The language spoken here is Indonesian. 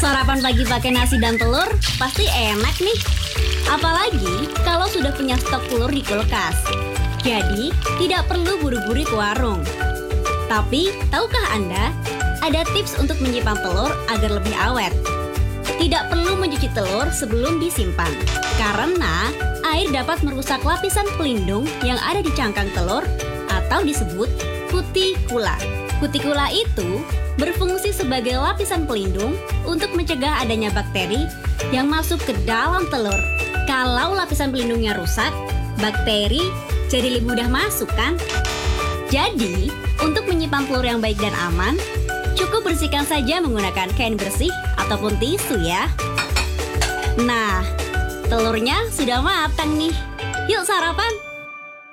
Sarapan pagi pakai nasi dan telur pasti enak nih. Apalagi kalau sudah punya stok telur di kulkas. Jadi, tidak perlu buru-buru ke warung. Tapi, tahukah Anda, ada tips untuk menyimpan telur agar lebih awet. Tidak perlu mencuci telur sebelum disimpan, karena air dapat merusak lapisan pelindung yang ada di cangkang telur atau disebut kutikula. Kutikula itu berfungsi sebagai lapisan pelindung untuk mencegah adanya bakteri yang masuk ke dalam telur. Kalau lapisan pelindungnya rusak, bakteri jadi lebih mudah masuk kan? Jadi, untuk menyimpan telur yang baik dan aman, cukup bersihkan saja menggunakan kain bersih ataupun tisu ya. Nah, telurnya sudah matang nih. Yuk sarapan!